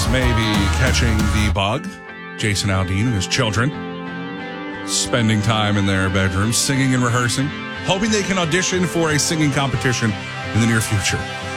may be catching the bug. Jason Aldean and his children spending time in their bedrooms, singing and rehearsing, hoping they can audition for a singing competition in the near future.